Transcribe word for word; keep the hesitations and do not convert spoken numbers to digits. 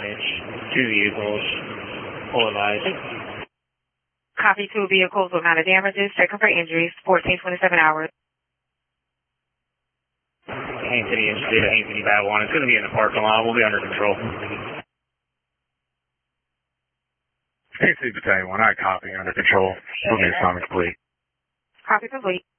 damage. Two vehicles. Full advised. Copy, two vehicles with minor damages. Checking for injuries. fourteen twenty-seven hours. Ain't any incident, ain't any bad one. It's going to be in the parking lot. We'll be under control. State City Battalion one, I copy, under control. We'll be assignment complete. Copy complete.